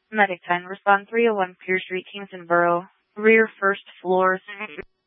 Medic 10, respond 301 Pier Street, Kingston Borough, rear first floor.